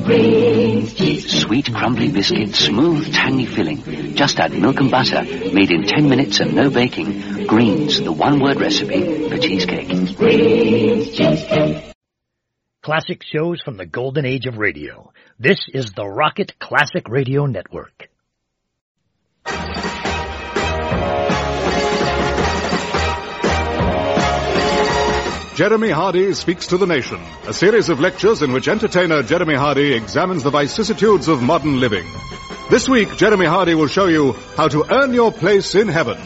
Green's cheese. Sweet, crumbly biscuit, smooth, tangy filling. Just add milk and butter, made in 10 minutes and no baking. Green's, the one-word recipe for cheesecake. Green's cheesecake. Classic shows from the golden age of radio. This is the Rocket Classic Radio Network. Jeremy Hardy Speaks to the Nation, a series of lectures in which entertainer Jeremy Hardy examines the vicissitudes of modern living. This week, Jeremy Hardy will show you how to earn your place in heaven.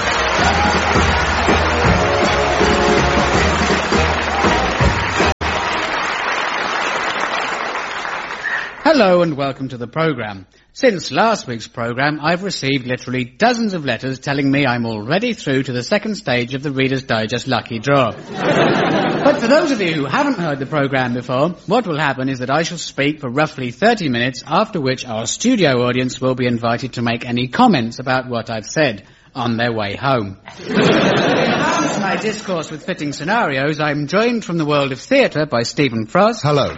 Hello and welcome to the programme. Since last week's programme, I've received literally dozens of letters telling me I'm already through to the second stage of the Reader's Digest Lucky Draw. But for those of you who haven't heard the programme before, what will happen is that I shall speak for roughly 30 minutes, after which our studio audience will be invited to make any comments about what I've said on their way home. To enhance my discourse with fitting scenarios, I'm joined from the world of theatre by Stephen Frost. Hello.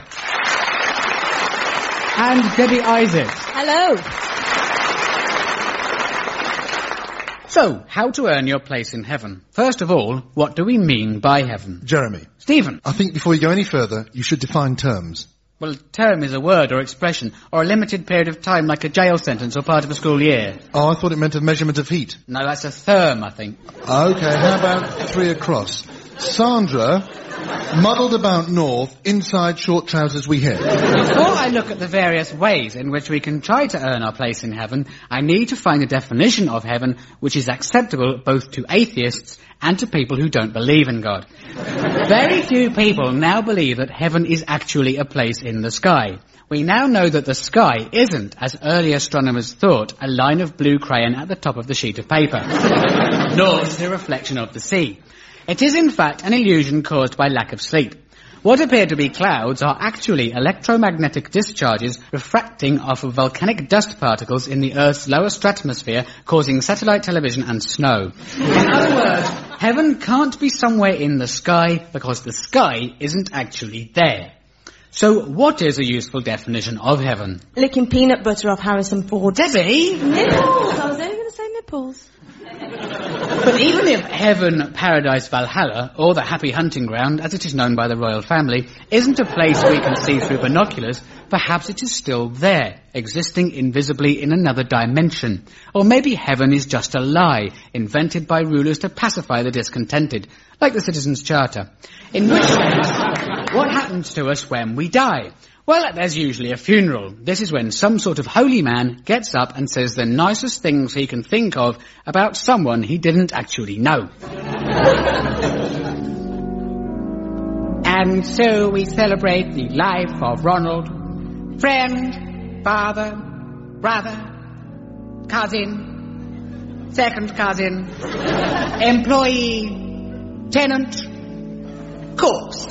And Debbie Isaacs. Hello. So, how to earn your place in heaven? First of all, what do we mean by heaven? Jeremy. Stephen. I think before you go any further, you should define terms. Well, term is a word or expression, or a limited period of time like a jail sentence or part of a school year. Oh, I thought it meant a measurement of heat. No, that's a therm, I think. Okay, how about 3 across? Sandra, muddled about north, inside short trousers we hear. Before I look at the various ways in which we can try to earn our place in heaven, I need to find a definition of heaven which is acceptable both to atheists and to people who don't believe in God. Very few people now believe that heaven is actually a place in the sky. We now know that the sky isn't, as early astronomers thought, a line of blue crayon at the top of the sheet of paper, nor is it a reflection of the sea. It is, in fact, an illusion caused by lack of sleep. What appear to be clouds are actually electromagnetic discharges refracting off of volcanic dust particles in the Earth's lower stratosphere, causing satellite television and snow. In other words, heaven can't be somewhere in the sky because the sky isn't actually there. So what is a useful definition of heaven? Licking peanut butter off Harrison Ford. Debbie? Nipples! I was only going to say nipples. But even if heaven, paradise, Valhalla, or the happy hunting ground, as it is known by the royal family, isn't a place we can see through binoculars, perhaps it is still there, existing invisibly in another dimension. Or maybe heaven is just a lie, invented by rulers to pacify the discontented, like the Citizens' Charter. In which case, what happens to us when we die? Well, there's usually a funeral. This is when some sort of holy man gets up and says the nicest things he can think of about someone he didn't actually know. And so we celebrate the life of Ronald. Friend, father, brother, cousin, second cousin, employee, tenant, corpse.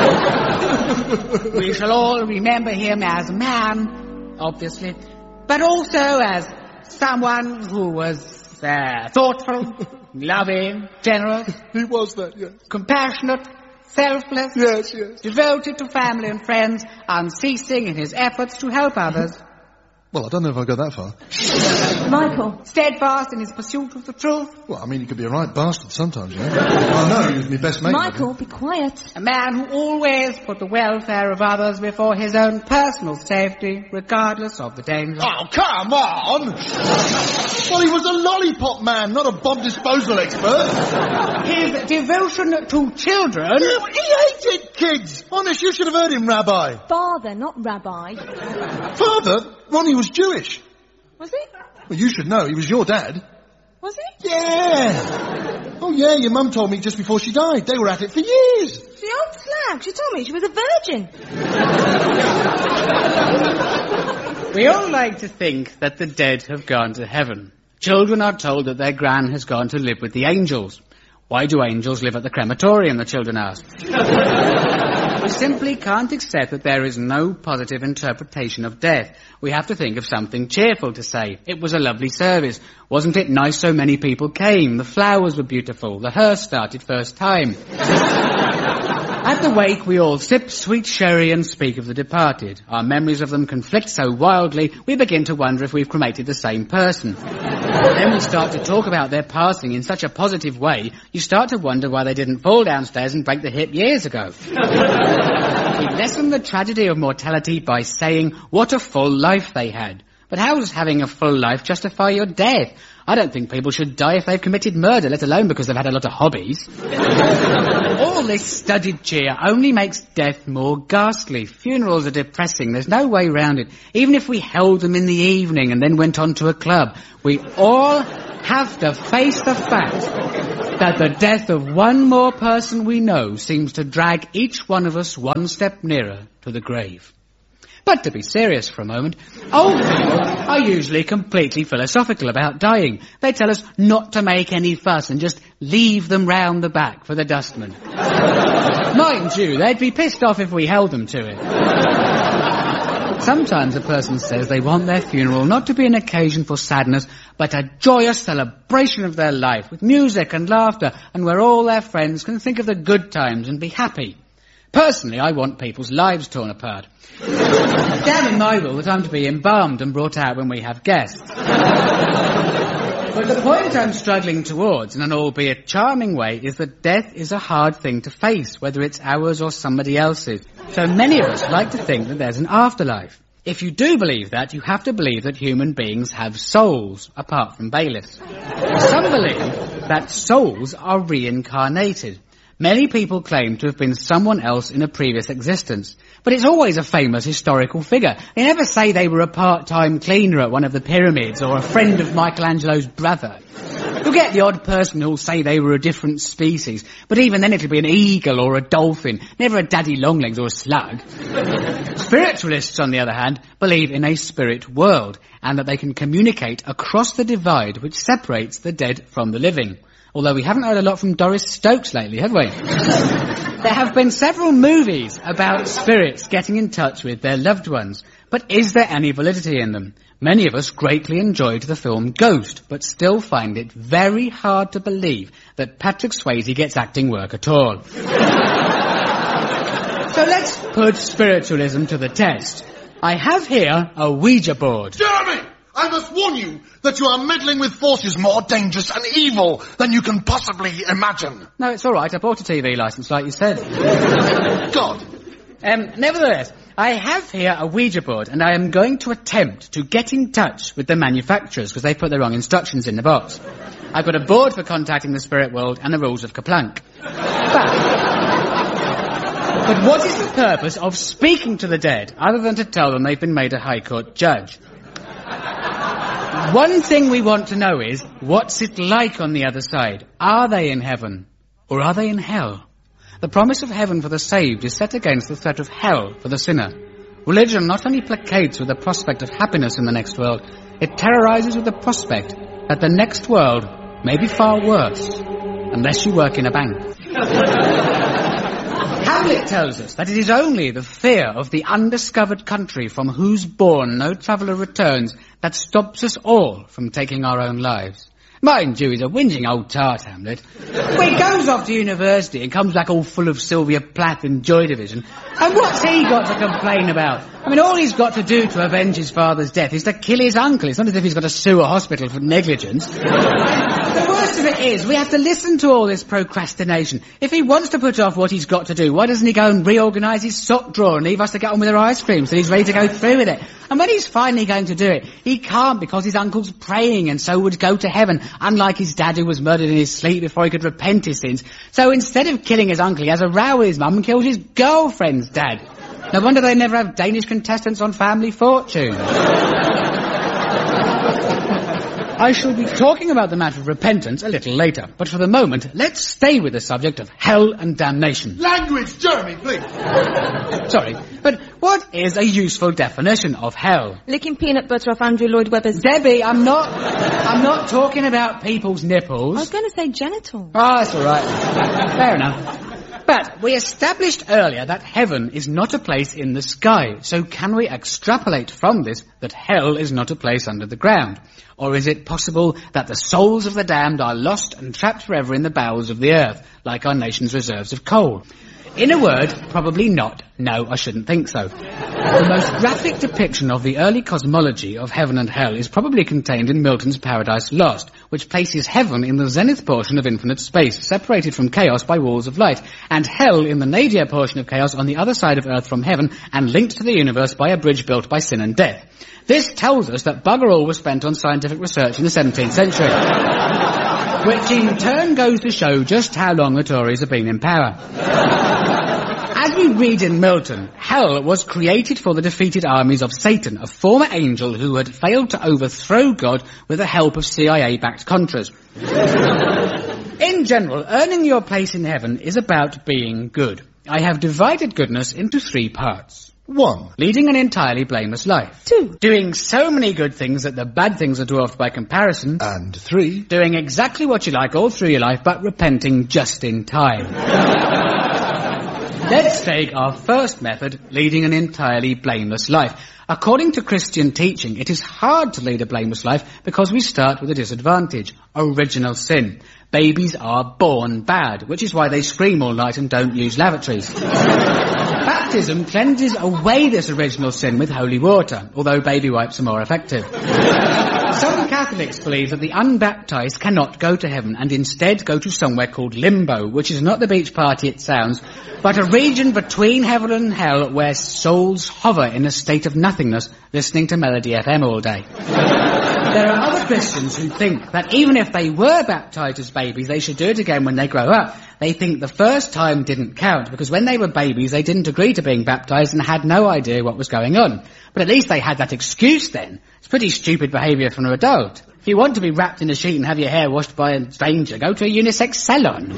We shall all remember him as a man, obviously, but also as someone who was thoughtful, loving, generous. He was that, yes. Compassionate, selfless. Yes. Devoted to family and friends, unceasing in his efforts to help others. Well, I don't know if I go that far. Michael. Steadfast in his pursuit of the truth. Well, I mean, you could be a right bastard sometimes, you know. I know, he was my best mate. Michael, be quiet. A man who always put the welfare of others before his own personal safety, regardless of the danger. Oh, come on! Well, he was a lollipop man, not a bomb disposal expert. His devotion to children... Yeah, he hated kids! Honest, you should have heard him, Rabbi. Father, not rabbi. Father? Ronnie was Jewish. Was he? Well, you should know. He was your dad. Was he? Yeah. Oh, yeah, your mum told me just before she died. They were at it for years. The old slag. She told me she was a virgin. We all like to think that the dead have gone to heaven. Children are told that their gran has gone to live with the angels. Why do angels live at the crematorium, the children ask. We simply can't accept that there is no positive interpretation of death. We have to think of something cheerful to say. It was a lovely service. Wasn't it nice so many people came? The flowers were beautiful. The hearse started first time. At At the wake, we all sip sweet sherry and speak of the departed. Our memories of them conflict so wildly, we begin to wonder if we've cremated the same person. Then we start to talk about their passing in such a positive way, you start to wonder why they didn't fall downstairs and break the hip years ago. We lessen the tragedy of mortality by saying what a full life they had. But how does having a full life justify your death? I don't think people should die if they've committed murder, let alone because they've had a lot of hobbies. All this studied cheer only makes death more ghastly. Funerals are depressing. There's no way round it. Even if we held them in the evening and then went on to a club, we all have to face the fact that the death of one more person we know seems to drag each one of us one step nearer to the grave. But to be serious for a moment, old people are usually completely philosophical about dying. They tell us not to make any fuss and just leave them round the back for the dustman. Mind you, they'd be pissed off if we held them to it. Sometimes a person says they want their funeral not to be an occasion for sadness, but a joyous celebration of their life, with music and laughter, and where all their friends can think of the good times and be happy. Personally, I want people's lives torn apart. Damn in my will that I'm to be embalmed and brought out when we have guests. But the point I'm struggling towards, in an albeit charming way, is that death is a hard thing to face, whether it's ours or somebody else's. So many of us like to think that there's an afterlife. If you do believe that, you have to believe that human beings have souls, apart from bailiffs. Some believe that souls are reincarnated. Many people claim to have been someone else in a previous existence, but it's always a famous historical figure. They never say they were a part-time cleaner at one of the pyramids or a friend of Michelangelo's brother. You'll get the odd person who'll say they were a different species, but even then it'll be an eagle or a dolphin, never a daddy longlegs or a slug. Spiritualists, on the other hand, believe in a spirit world, and that they can communicate across the divide which separates the dead from the living. Although we haven't heard a lot from Doris Stokes lately, have we? There have been several movies about spirits getting in touch with their loved ones, but is there any validity in them? Many of us greatly enjoyed the film Ghost, but still find it very hard to believe that Patrick Swayze gets acting work at all. So let's put spiritualism to the test. I have here a Ouija board. Jeremy! I must warn you that you are meddling with forces more dangerous and evil than you can possibly imagine. No, it's all right. I bought a TV licence, like you said. God. Nevertheless, I have here a Ouija board, and I am going to attempt to get in touch with the manufacturers, because they put the wrong instructions in the box. I've got a board for contacting the spirit world and the rules of Kaplunk. But what is the purpose of speaking to the dead, other than to tell them they've been made a High Court judge? One thing we want to know is, what's it like on the other side? Are they in heaven? Or are they in hell? The promise of heaven for the saved is set against the threat of hell for the sinner. Religion not only placates with the prospect of happiness in the next world, it terrorizes with the prospect that the next world may be far worse, unless you work in a bank. Hamlet tells us that it is only the fear of the undiscovered country from whose bourne no traveller returns that stops us all from taking our own lives. Mind you, he's a whinging old tart, Hamlet. Well, he goes off to university and comes back all full of Sylvia Plath and Joy Division. And what's he got to complain about? I mean, all he's got to do to avenge his father's death is to kill his uncle. It's not as if he's got to sue a hospital for negligence. The worst of it is, we have to listen to all this procrastination. If he wants to put off what he's got to do, why doesn't he go and reorganise his sock drawer and leave us to get on with our ice cream so he's ready to go through with it? And when he's finally going to do it, he can't because his uncle's praying and so would go to heaven, unlike his dad who was murdered in his sleep before he could repent his sins. So instead of killing his uncle, he has a row with his mum and kills his girlfriend's dad. No wonder they never have Danish contestants on Family Fortune. I shall be talking about the matter of repentance a little later, but for the moment, let's stay with the subject of hell and damnation. Language, Jeremy, please. Sorry, but what is a useful definition of hell? Licking peanut butter off Andrew Lloyd Webber's... Debbie, I'm not talking about people's nipples. I was going to say genital. Oh, that's all right. Fair enough. But we established earlier that heaven is not a place in the sky, so can we extrapolate from this that hell is not a place under the ground? Or is it possible that the souls of the damned are lost and trapped forever in the bowels of the earth, like our nation's reserves of coal? In a word, probably not. No, I shouldn't think so. The most graphic depiction of the early cosmology of heaven and hell is probably contained in Milton's Paradise Lost, which places heaven in the zenith portion of infinite space, separated from chaos by walls of light, and hell in the nadir portion of chaos on the other side of earth from heaven, and linked to the universe by a bridge built by sin and death. This tells us that bugger all was spent on scientific research in the 17th century. Which in turn goes to show just how long the Tories have been in power. As we read in Milton, hell was created for the defeated armies of Satan, a former angel who had failed to overthrow God with the help of CIA-backed Contras. In general, earning your place in heaven is about being good. I have divided goodness into 3 parts. 1. Leading an entirely blameless life. 2. Doing so many good things that the bad things are dwarfed by comparison. And 3. Doing exactly what you like all through your life, but repenting just in time. Let's take our first method, leading an entirely blameless life. According to Christian teaching, it is hard to lead a blameless life because we start with a disadvantage, original sin. Babies are born bad, which is why they scream all night and don't use lavatories. Baptism cleanses away this original sin with holy water, although baby wipes are more effective. Some Catholics believe that the unbaptized cannot go to heaven and instead go to somewhere called limbo, which is not the beach party it sounds, but a region between heaven and hell where souls hover in a state of nothingness, listening to Melody FM all day. There are other Christians who think that even if they were baptized as babies, they should do it again when they grow up. They think the first time didn't count because when they were babies, they didn't agree to being baptized and had no idea what was going on. But at least they had that excuse then. It's pretty stupid behaviour from an adult. If you want to be wrapped in a sheet and have your hair washed by a stranger, go to a unisex salon.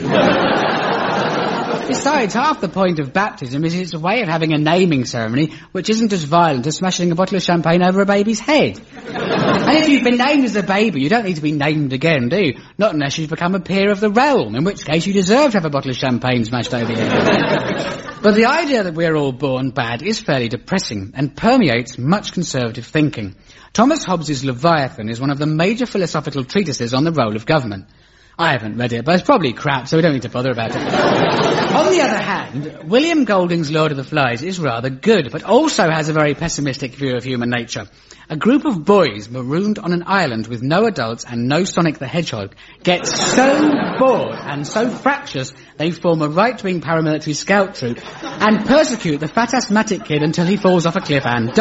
Besides, half the point of baptism is it's a way of having a naming ceremony which isn't as violent as smashing a bottle of champagne over a baby's head. And if you've been named as a baby, you don't need to be named again, do you? Not unless you've become a peer of the realm, in which case you deserve to have a bottle of champagne smashed over your head. But the idea that we're all born bad is fairly depressing and permeates much conservative thinking. Thomas Hobbes' Leviathan is one of the major philosophical treatises on the role of government. I haven't read it, but it's probably crap, so we don't need to bother about it. On the other hand, William Golding's Lord of the Flies is rather good, but also has a very pessimistic view of human nature. A group of boys marooned on an island with no adults and no Sonic the Hedgehog get so bored and so fractious they form a right-wing paramilitary scout troop and persecute the fat asthmatic kid until he falls off a cliff and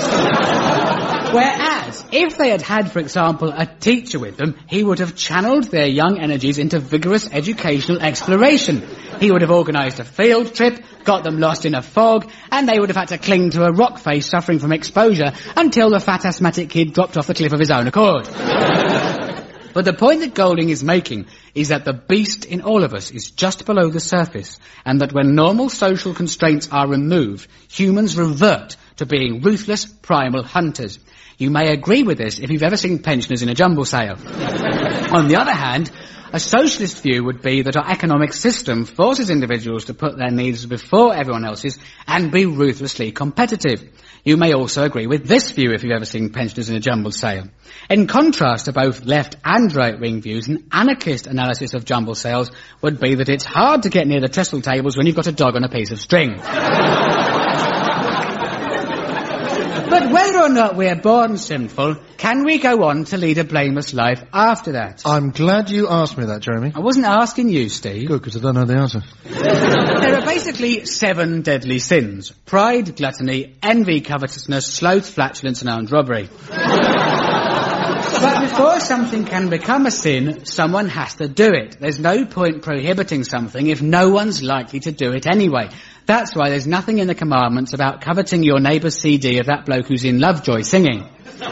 dies. Whereas, if they had had, for example, a teacher with them, he would have channeled their young energies into vigorous educational exploration. He would have organised a field trip, got them lost in a fog, and they would have had to cling to a rock face suffering from exposure until the fat asthmatic kid dropped off the cliff of his own accord. But the point that Golding is making is that the beast in all of us is just below the surface, and that when normal social constraints are removed, humans revert to being ruthless primal hunters. You may agree with this if you've ever seen pensioners in a jumble sale. On the other hand, a socialist view would be that our economic system forces individuals to put their needs before everyone else's and be ruthlessly competitive. You may also agree with this view if you've ever seen pensioners in a jumble sale. In contrast to both left and right-wing views, an anarchist analysis of jumble sales would be that it's hard to get near the trestle tables when you've got a dog on a piece of string. But whether or not we're born sinful, can we go on to lead a blameless life after that? I'm glad you asked me that, Jeremy. I wasn't asking you, Steve. Good, because I don't know the answer. There are basically 7 deadly sins. Pride, gluttony, envy, covetousness, sloth, flatulence and armed robbery. But before something can become a sin, someone has to do it. There's no point prohibiting something if no one's likely to do it anyway. That's why there's nothing in the commandments about coveting your neighbour's CD of that bloke who's in Lovejoy singing.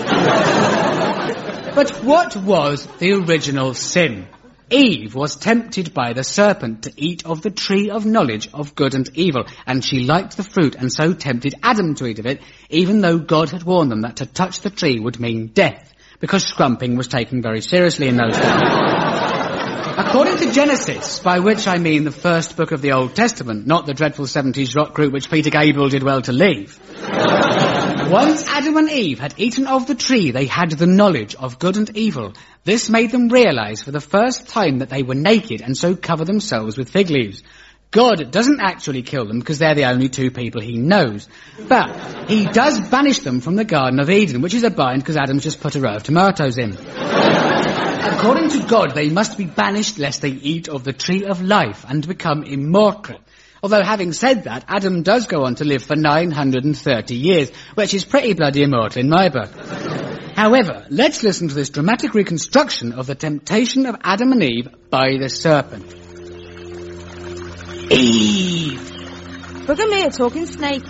But what was the original sin? Eve was tempted by the serpent to eat of the tree of knowledge of good and evil, and she liked the fruit and so tempted Adam to eat of it, even though God had warned them that to touch the tree would mean death, because scrumping was taken very seriously in those days. According to Genesis, by which I mean the first book of the Old Testament, not the dreadful 70s rock group which Peter Gabriel did well to leave. Once Adam and Eve had eaten of the tree, they had the knowledge of good and evil. This made them realise for the first time that they were naked and so cover themselves with fig leaves. God doesn't actually kill them because they're the only two people he knows. But he does banish them from the Garden of Eden, which is a bind because Adam's just put a row of tomatoes in. According to God, they must be banished lest they eat of the tree of life and become immortal. Although, having said that, Adam does go on to live for 930 years, which is pretty bloody immortal in my book. However, let's listen to this dramatic reconstruction of the temptation of Adam and Eve by the serpent. Eve! Bugger me, a talking snake.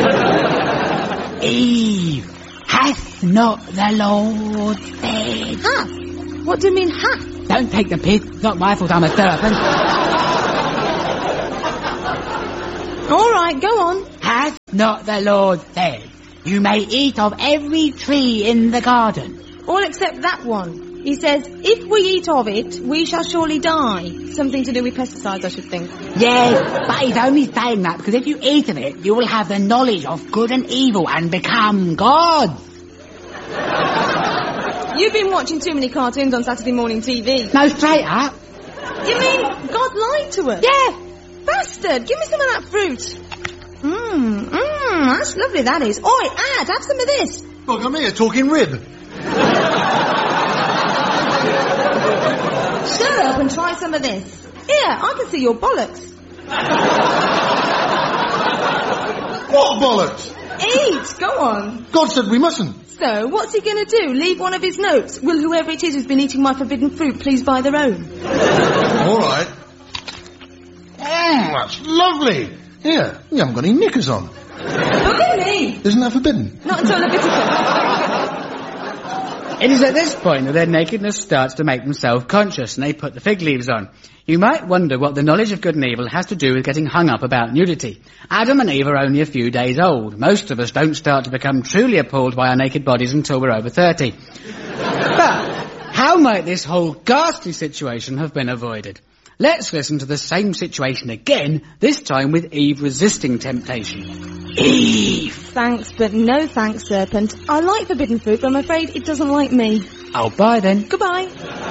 Eve! Hath not the Lord said? Hath? What do you mean, hath? Don't take the piss. It's not my fault I'm a serpent. All right, go on. Hath not the Lord said, you may eat of every tree in the garden? All except that one. He says, if we eat of it, we shall surely die. Something to do with pesticides, I should think. Yes, but he's only saying that because if you eat of it, you will have the knowledge of good and evil and become gods. You've been watching too many cartoons on Saturday morning TV. No, straight up. You mean God lied to us? Yeah. Bastard, give me some of that fruit. That's lovely, that is. Oi, Ad, have some of this. Bugger me, a talking rib. Shut up and try some of this. Here, I can see your bollocks. What bollocks? Eat, go on. God said we mustn't. So, what's he going to do? Leave one of his notes? Will whoever it is who's been eating my forbidden fruit please buy their own? All right. That's lovely. Here, you haven't got any knickers on. Look at me. Isn't that forbidden? Not until Leviticus. It is at this point that their nakedness starts to make them self-conscious and they put the fig leaves on. You might wonder what the knowledge of good and evil has to do with getting hung up about nudity. Adam and Eve are only a few days old. Most of us don't start to become truly appalled by our naked bodies until we're over 30. But how might this whole ghastly situation have been avoided? Let's listen to the same situation again, this time with Eve resisting temptation. Eve! Thanks, but no thanks, serpent. I like forbidden fruit, but I'm afraid it doesn't like me. Oh, bye then. Goodbye.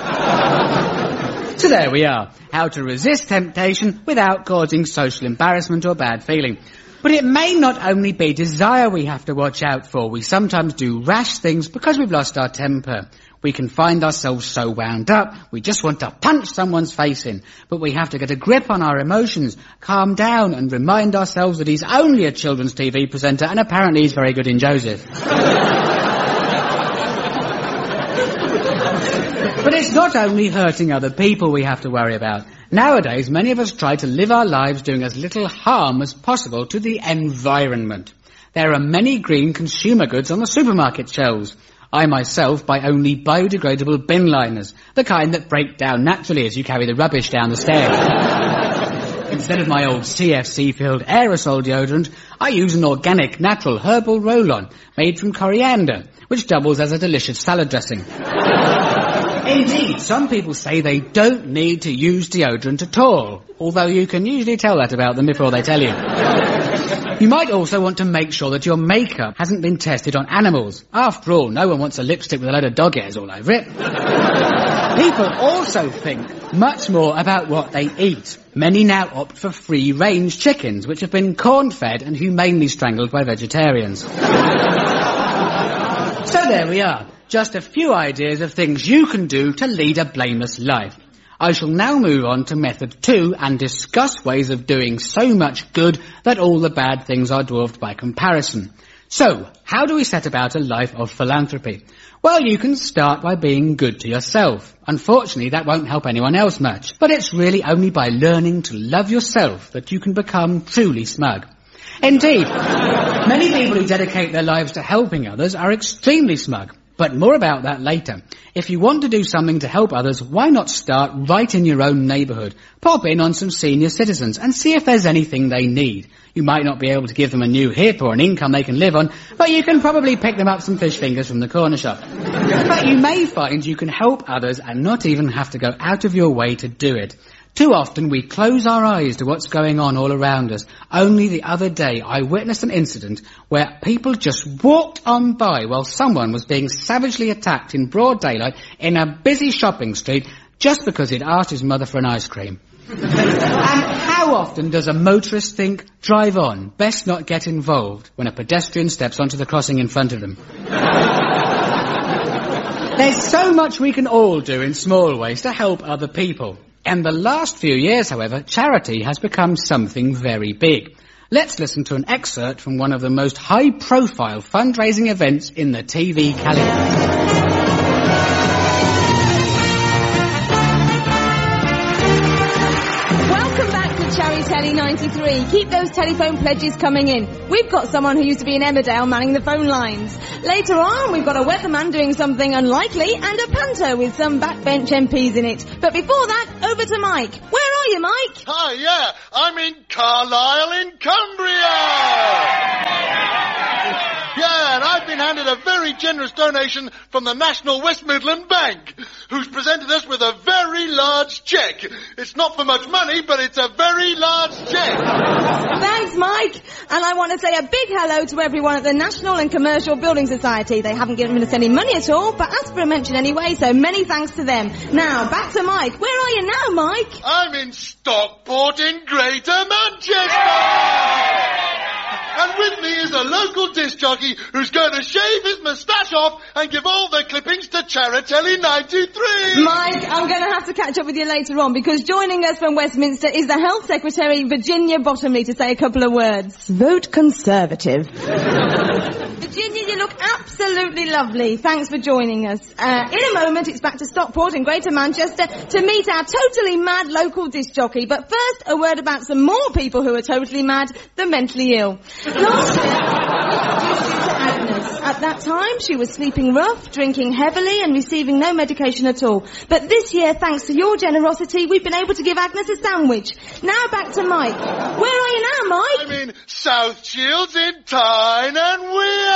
So there we are. How to resist temptation without causing social embarrassment or bad feeling. But it may not only be desire we have to watch out for. We sometimes do rash things because we've lost our temper. We can find ourselves so wound up, we just want to punch someone's face in. But we have to get a grip on our emotions, calm down and remind ourselves that he's only a children's TV presenter and apparently he's very good in Joseph. But it's not only hurting other people we have to worry about. Nowadays, many of us try to live our lives doing as little harm as possible to the environment. There are many green consumer goods on the supermarket shelves. I myself buy only biodegradable bin liners, the kind that break down naturally as you carry the rubbish down the stairs. Instead of my old CFC-filled aerosol deodorant, I use an organic, natural herbal roll-on made from coriander, which doubles as a delicious salad dressing. Indeed, some people say they don't need to use deodorant at all, although you can usually tell that about them before they tell you. You might also want to make sure that your makeup hasn't been tested on animals. After all, no one wants a lipstick with a load of dog hairs all over it. People also think much more about what they eat. Many now opt for free-range chickens, which have been corn-fed and humanely strangled by vegetarians. So there we are. Just a few ideas of things you can do to lead a blameless life. I shall now move on to method 2 and discuss ways of doing so much good that all the bad things are dwarfed by comparison. So, how do we set about a life of philanthropy? Well, you can start by being good to yourself. Unfortunately, that won't help anyone else much, but it's really only by learning to love yourself that you can become truly smug. Indeed, many people who dedicate their lives to helping others are extremely smug. But more about that later. If you want to do something to help others, why not start right in your own neighbourhood? Pop in on some senior citizens and see if there's anything they need. You might not be able to give them a new hip or an income they can live on, but you can probably pick them up some fish fingers from the corner shop. But you may find you can help others and not even have to go out of your way to do it. Too often we close our eyes to what's going on all around us. Only the other day I witnessed an incident where people just walked on by while someone was being savagely attacked in broad daylight in a busy shopping street just because he'd asked his mother for an ice cream. And how How often does a motorist think, drive on, best not get involved, when a pedestrian steps onto the crossing in front of them? There's so much we can all do in small ways to help other people. In the last few years, however, charity has become something very big. Let's listen to an excerpt from one of the most high-profile fundraising events in the TV calendar. Cherry Telly 93. Keep those telephone pledges coming in. We've got someone who used to be in Emmerdale manning the phone lines. Later on, we've got a weatherman doing something unlikely and a panto with some backbench MPs in it. But before that, over to Mike. Where are you, Mike? Hi, yeah. I'm in Carlisle in Cumbria. Yeah, and I've been handed a very generous donation from the National West Midland Bank, who's presented us with a very large cheque. It's not for much money, but it's a very large cheque. Thanks, Mike. And I want to say a big hello to everyone at the National and Commercial Building Society. They haven't given us any money at all, but asked for a mention anyway, so many thanks to them. Now, back to Mike. Where are you now, Mike? I'm in Stockport in Greater Manchester. And with me is a local disc jockey who's going to shave his moustache off and give all the clippings to Charitelli 93. Mike, I'm going to have to catch up with you later on because joining us from Westminster is the Health Secretary, Virginia Bottomley, to say a couple of words. Vote Conservative. Virginia, you look absolutely lovely. Thanks for joining us. In a moment, it's back to Stockport in Greater Manchester to meet our totally mad local disc jockey. But first, a word about some more people who are totally mad, the mentally ill. Last year, Agnes. At that time, she was sleeping rough, drinking heavily and receiving no medication at all. But this year, thanks to your generosity, we've been able to give Agnes a sandwich. Now back to Mike. Where are you now, Mike? I'm in South Shields in Tyne and Weir.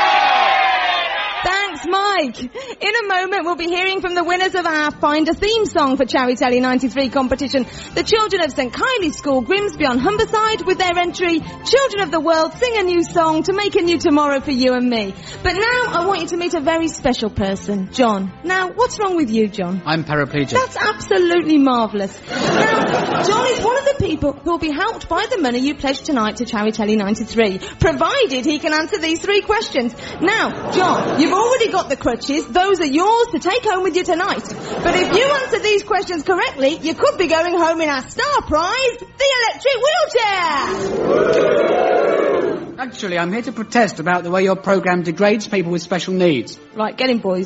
Thanks, Mike. In a moment, we'll be hearing from the winners of our Find a Theme Song for Cherry Telly 93 competition. The children of St. Kylie's School, Grimsby on Humberside, with their entry, Children of the World, sing a new song to make a new tomorrow for you and me. But now, I want you to meet a very special person, John. Now, what's wrong with you, John? I'm paraplegic. That's absolutely marvellous. Now, John is one of the people who will be helped by the money you pledged tonight to Cherry Telly 93, provided he can answer these 3 questions. Now, John, you've already got the crutches. Those are yours to take home with you tonight. But if you answer these questions correctly, you could be going home in our star prize, the electric wheelchair. Actually, I'm here to protest about the way your programme degrades people with special needs. Right, get in, boys.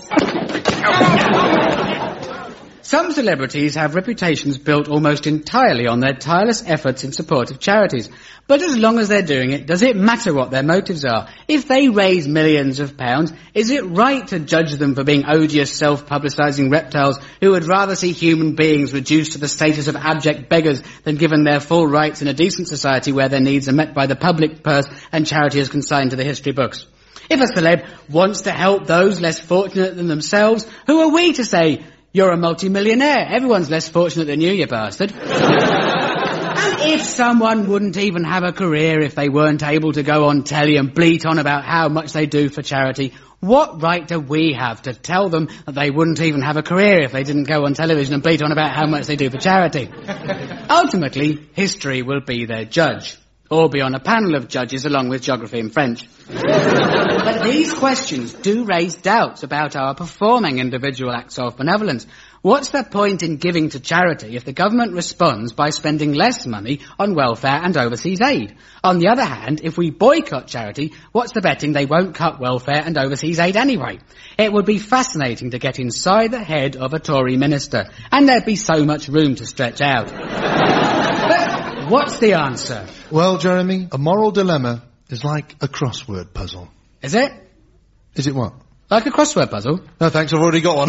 Some celebrities have reputations built almost entirely on their tireless efforts in support of charities. But as long as they're doing it, does it matter what their motives are? If they raise millions of pounds, is it right to judge them for being odious, self-publicising reptiles who would rather see human beings reduced to the status of abject beggars than given their full rights in a decent society where their needs are met by the public purse and charity is consigned to the history books? If a celeb wants to help those less fortunate than themselves, who are we to say, you're a multi-millionaire, everyone's less fortunate than you bastard? And if someone wouldn't even have a career if they weren't able to go on telly and bleat on about how much they do for charity, what right do we have to tell them that they wouldn't even have a career if they didn't go on television and bleat on about how much they do for charity? Ultimately, history will be their judge, or be on a panel of judges along with geography and French. But these questions do raise doubts about our performing individual acts of benevolence. What's the point in giving to charity if the government responds by spending less money on welfare and overseas aid? On the other hand, if we boycott charity, what's the betting they won't cut welfare and overseas aid anyway? It would be fascinating to get inside the head of a Tory minister, and there'd be so much room to stretch out. But what's the answer? Well, Jeremy, a moral dilemma is like a crossword puzzle. Is it? Is it what? Like a crossword puzzle? No, thanks, I've already got one.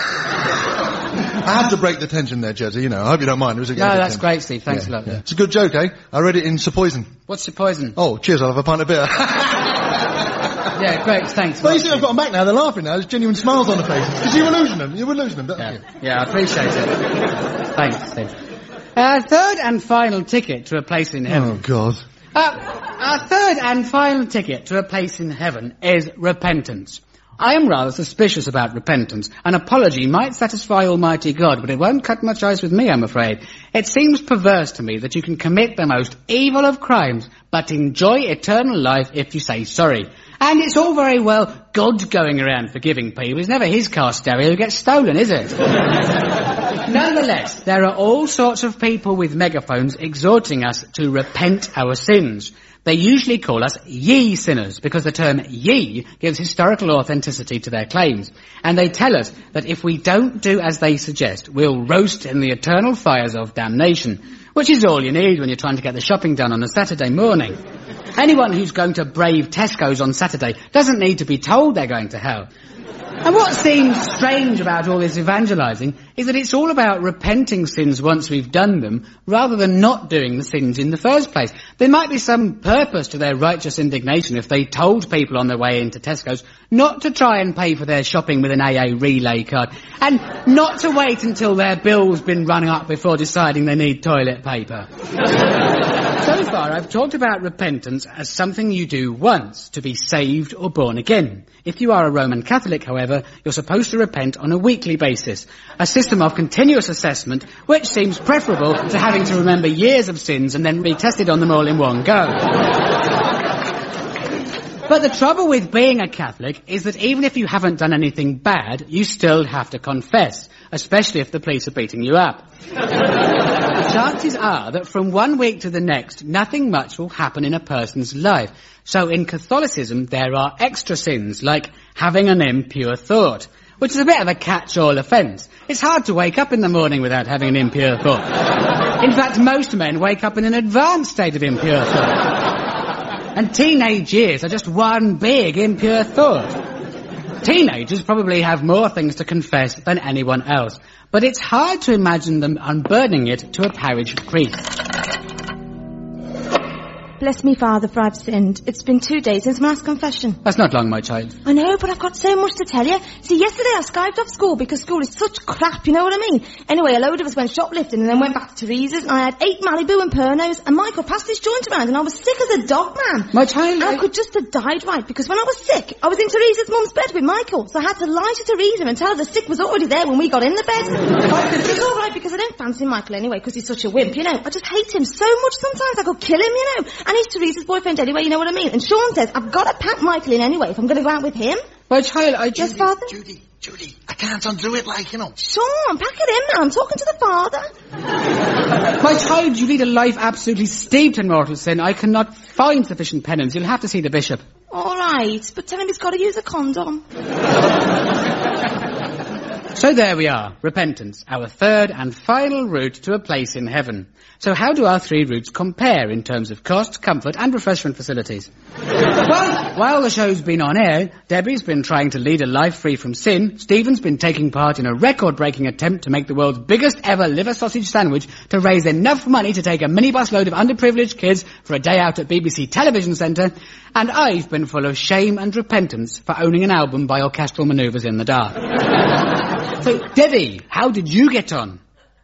I had to break the tension there, Jezza, you know. I hope you don't mind. It was a No, that's great, Steve. Thanks a lot. Yeah. It's a good joke, eh? I read it in Sir Poison. What's your poison? Oh, cheers, I'll have a pint of beer. Yeah, great, thanks. Well, you see, I've got them back now. They're laughing now. There's genuine smiles on their faces. Because you were losing them. You were losing them, don't you? Yeah, I appreciate it. Thanks, Steve. Our third and final ticket to a place in heaven. Oh, God. Our third and final ticket to a place in heaven is repentance. I am rather suspicious about repentance. An apology might satisfy Almighty God, but it won't cut much ice with me, I'm afraid. It seems perverse to me that you can commit the most evil of crimes, but enjoy eternal life if you say sorry. And it's all very well God going around forgiving people. It's never his car stereo who gets stolen, is it? Nonetheless, there are all sorts of people with megaphones exhorting us to repent our sins. They usually call us ye sinners because the term ye gives historical authenticity to their claims. And they tell us that if we don't do as they suggest, we'll roast in the eternal fires of damnation, which is all you need when you're trying to get the shopping done on a Saturday morning. Anyone who's going to brave Tesco's on Saturday doesn't need to be told they're going to hell. And what seems strange about all this evangelising is that it's all about repenting sins once we've done them, rather than not doing the sins in the first place. There might be some purpose to their righteous indignation if they told people on their way into Tesco's not to try and pay for their shopping with an AA relay card, and not to wait until their bill's been run up before deciding they need toilet paper. So far, I've talked about repentance as something you do once to be saved or born again. If you are a Roman Catholic, however, you're supposed to repent on a weekly basis, a system of continuous assessment which seems preferable to having to remember years of sins and then be tested on them all in one go. But the trouble with being a Catholic is that even if you haven't done anything bad, you still have to confess, especially if the police are beating you up. The chances are that from one week to the next, nothing much will happen in a person's life. So in Catholicism, there are extra sins, like having an impure thought, which is a bit of a catch-all offence. It's hard to wake up in the morning without having an impure thought. In fact, most men wake up in an advanced state of impure thought. And teenage years are just one big impure thought. Teenagers probably have more things to confess than anyone else, but it's hard to imagine them unburdening it to a parish priest. Bless me, Father, for I've sinned. It's been 2 days since my last confession. That's not long, my child. I know, but I've got so much to tell you. See, yesterday I skived off school because school is such crap, you know what I mean? Anyway, a load of us went shoplifting and then went back to Teresa's, and I had 8 Malibu and Pernod's, and Michael passed his joint around, and I was sick as a dog, man. My child... I could just have died, right, because when I was sick, I was in Teresa's mum's bed with Michael, so I had to lie to Teresa and tell her the sick was already there when we got in the bed. It's all right, because I don't fancy Michael anyway, because he's such a wimp, you know. I just hate him so much sometimes I could kill him, you know. And he's Teresa's boyfriend anyway, you know what I mean? And Sean says I've got to pack Michael in anyway if I'm going to go out with him. My child, I just... Yes, Father? Judy, I can't undo it like, you know. Sean, pack it in now. I'm talking to the Father. My child, you lead a life absolutely steeped in mortal sin. I cannot find sufficient penance. You'll have to see the bishop. All right, but tell him he's got to use a condom. So there we are, repentance, our third and final route to a place in heaven. So how do our 3 routes compare in terms of cost, comfort and refreshment facilities? Well, while the show's been on air, Debbie's been trying to lead a life free from sin, Stephen's been taking part in a record-breaking attempt to make the world's biggest ever liver sausage sandwich to raise enough money to take a minibus load of underprivileged kids for a day out at BBC Television Centre, and I've been full of shame and repentance for owning an album by Orchestral Manoeuvres in the Dark. So, Debbie, how did you get on?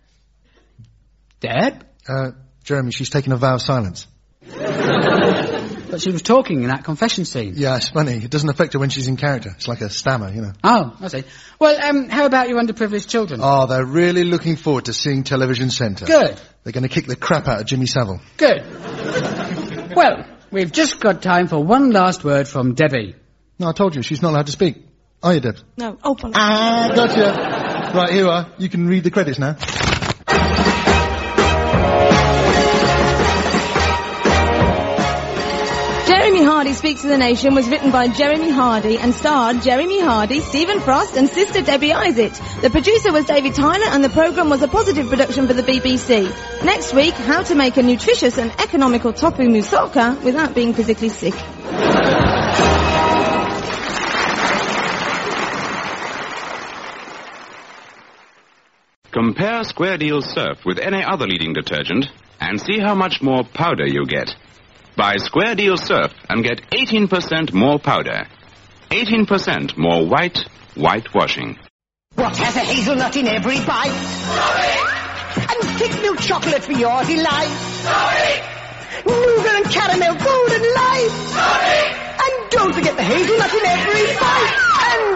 Deb? Jeremy, she's taken a vow of silence. But she was talking in that confession scene. Yeah, it's funny. It doesn't affect her when she's in character. It's like a stammer, you know. Oh, I see. Well, how about your underprivileged children? Oh, they're really looking forward to seeing Television Centre. Good. They're going to kick the crap out of Jimmy Savile. Good. Well, we've just got time for one last word from Debbie. No, I told you, she's not allowed to speak. Are you, Deb? No. Oh, bollocks. Ah, gotcha. Right, here you are. You can read the credits now. Jeremy Hardy Speaks to the Nation was written by Jeremy Hardy and starred Jeremy Hardy, Stephen Frost and sister Debbie Isaac. The producer was David Tyler and the programme was a positive production for the BBC. Next week, how to make a nutritious and economical tofu moussaka without being physically sick. Compare Square Deal Surf with any other leading detergent and see how much more powder you get. Buy Square Deal Surf and get 18% more powder. 18% more whitewashing. What has a hazelnut in every bite? Sorry! And thick milk chocolate for your delight? Sorry! Nougat and caramel golden light? Sorry! And don't forget the hazelnut in every bite! And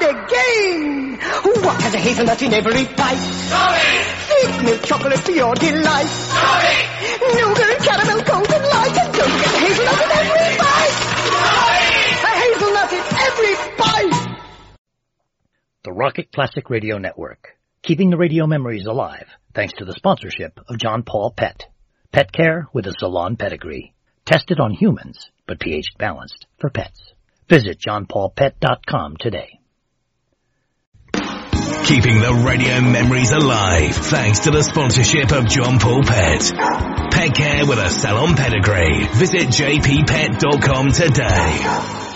has a hazelnut in every bite. Thick milk chocolate for your delight. Nougat and caramel golden light. And don't forget the hazelnut in every bite. A hazelnut in every bite. The Rocket Classic Radio Network, keeping the radio memories alive thanks to the sponsorship of John Paul Pet. Pet care with a salon pedigree. Tested on humans, but pH balanced for pets. Visit johnpaulpet.com today. Keeping the radio memories alive thanks to the sponsorship of John Paul Pet. Pet care with a salon pedigree. Visit jppet.com today.